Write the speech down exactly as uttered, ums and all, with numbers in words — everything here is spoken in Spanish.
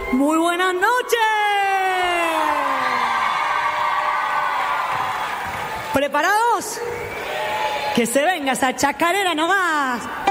Muy buenas noches. ¿Preparados? Que se venga esa chacarera nomás.